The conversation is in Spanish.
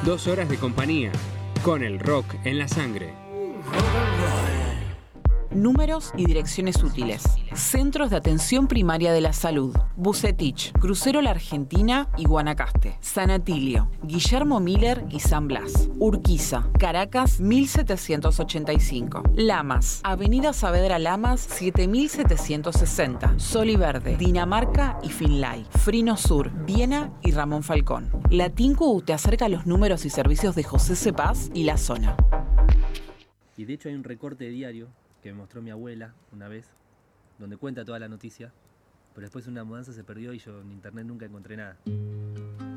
2 horas de compañía, con el rock en la sangre. Números y direcciones útiles. Centros de Atención Primaria de la Salud. Bucetich, Crucero La Argentina y Guanacaste. San Atilio, Guillermo Miller y San Blas. Urquiza, Caracas 1785. Lamas, Avenida Saavedra Lamas 7760. Sol y Verde, Dinamarca y Finlay. Frino Sur, Viena y Ramón Falcón. La TINCU te acerca a los números y servicios de José Cepaz y la zona. Y de hecho hay un recorte de diario que me mostró mi abuela una vez, donde cuenta toda la noticia, pero después una mudanza se perdió y yo en internet nunca encontré nada.